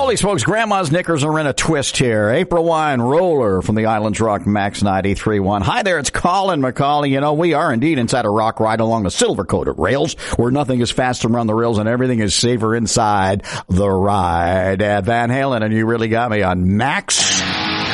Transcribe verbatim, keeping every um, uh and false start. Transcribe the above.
Holy smokes, Grandma's knickers are in a twist here. April Wine Roller from the Islands Rock Max ninety-three point one. Hi there, it's Colin McCauley. You know, we are indeed inside a rock ride along the silver-coated rails where nothing is faster around the rails and everything is safer inside the ride. At Van Halen, and you really got me on Max